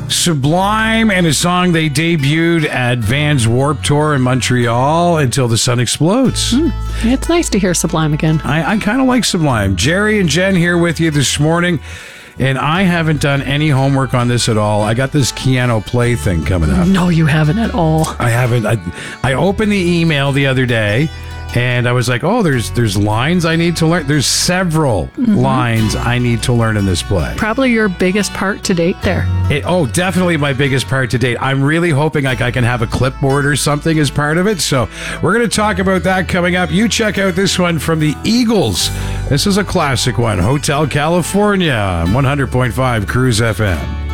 Sublime and a song they debuted at Vans Warped Tour in Montreal, Until the Sun Explodes. It's nice to hear Sublime again. I kind of like Sublime. Jerry and Jen here with you this morning, and I haven't done any homework on this at all. I got this Keanu Play thing coming up. No, you haven't at all. I haven't. I opened the email the other day, and I was like, oh, there's lines I need to learn. There's several lines I need to learn in this play. Probably your biggest part to date there. Definitely my biggest part to date. I'm really hoping like I can have a clipboard or something as part of it. So we're going to talk about that coming up. You check out this one from the Eagles. This is a classic one, Hotel California on 100.5 Cruise FM.